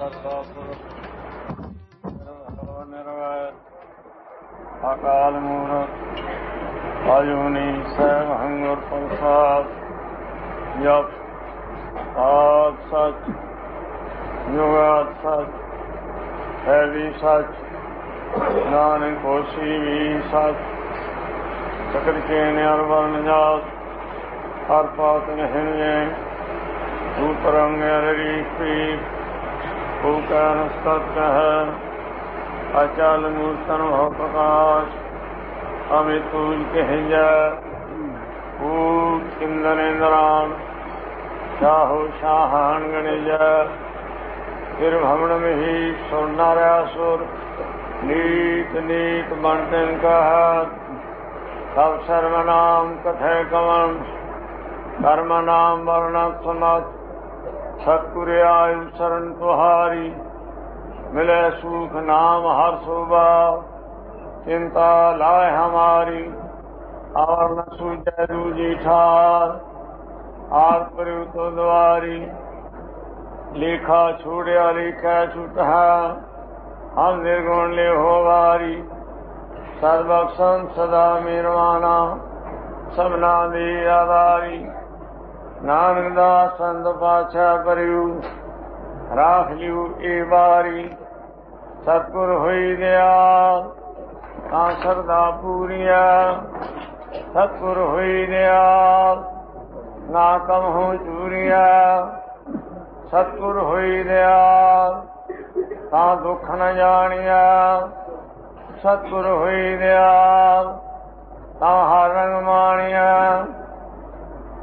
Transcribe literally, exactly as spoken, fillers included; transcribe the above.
ਕਰਤਾ ਪੁਰਖ ਨਿਰਵੈਰ ਅਕਾਲ ਮੂਰਤ ਅਜੂਨੀ ਸੈਭੰ ਗੁਰ ਪ੍ਰਸਾਦਿ। ਜਪ ਆਦਿ ਸਚ ਜੁਗਾਦਿ ਸਚ ਹੈ ਵੀ ਸਚ, ਨਾਨਕ ਹੋਸੀ ਵੀ ਸਚ। ਸਕਲ ਚੈਨ ਅਰ ਵਰਨ ਜਾਤ ਹਰ ਪਾਤ ਨਹਿ ਜੈ। ਰੂਪ ਰੰਗ ਰੀਪ ਭੂਕਨ ਸਤ ਹੈ। ਅਚਲ ਮੂਰਤਨ ਭਉ ਪ੍ਰਕਾਸ਼ ਅਮਿਤ ਤੂਜ ਕਹਿਜੈ। ਭੂਤ ਇੰਦਰ ਇੰਦਰਾਨ ਸ਼ਾਹੋ ਸ਼ਾਹਾਨ ਗਣਿਜੈ। ਫਿਰ ਭਵਨ ਮਹੀ ਸੁਰ ਨਾਰਿਆ ਸੁਰ ਨੀਤ ਨੀਤ ਬਣ ਤਿਨ ਕਹਾ। ਸਭ ਸਰਵ ਨਾਮ ਕਥੈ ਕਵਨ ਕਰਮ ਨਾਮ ਵਰਣਤ ਸੁਨਤ। ਸਤਿਗੁਰ ਆਇ ਸਰਨ ਤੁਹਾਰੀ ਮਿਲੇ ਸੂਖ ਨਾਮ ਹਰ ਸੋਭਾ। ਚਿੰਤਾ ਲਾਇ ਹਮਾਰੀ ਔਰ ਨ ਸੂਝੈ ਦੂਜੀ ਠਾਰ। ਆਰ ਪ੍ਰਯੁ ਤੋ ਦੁਆਰੀ ਲੇਖਾ ਛੋੜਿਆ ਲੇਖਾ ਛੁਟਾ। ਹਮ ਨਿਰਗੁਣ ਲਿਹੋ ਵਾਰੀ ਸਰਬਖਸ਼ੰ ਸਦਾ ਮਿਰਵਾਨਾ। ਸਭਨਾ ਦੀ ਆਧਾਰੀ ਨਾਨਕ ਦਾਸ ਸੰਤ ਪਾਤਸ਼ਾਹ ਭਰਿਉ ਰਾਖ ਲਿਉ ਏ ਵਾਰੀ। ਸਤਿਗੁਰ ਹੋਈ ਦਿਆਲ ਤਾਂ ਸਰਦਾ ਪੂਰੀਆ। ਸਤਿਗੁਰ ਹੋਈ ਦਿਆਲ ਨਾ ਕਮਹੁ ਚੂਰੀਆ। ਸਤਿਗੁਰ ਹੋਈ ਦਿਆਲ ਤਾਂ ਦੁੱਖ ਨ ਜਾਣੀਆ। ਸਤਿਗੁਰ ਹੋਈ ਦਿਆਲ ਤਾਂ ਹਰ ਰੰਗ ਮਾਣੀਆ।